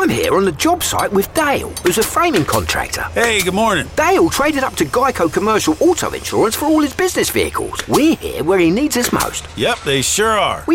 I'm here on the job site with Dale, who's a framing contractor. Hey, good morning. Dale traded up to Geico Commercial Auto Insurance for all his business vehicles. We're here where he needs us most. Yep, they sure are.